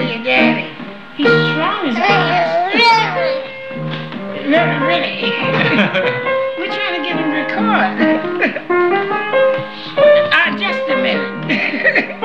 your daddy. He's strong as a fox. Really, really.